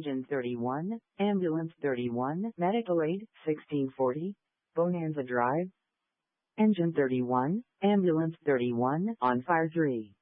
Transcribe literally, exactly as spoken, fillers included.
Engine thirty-one, Ambulance thirty-one, Medical Aid, sixteen forty, Bonanza Drive. Engine thirty-one, Ambulance thirty-one, On Fire three.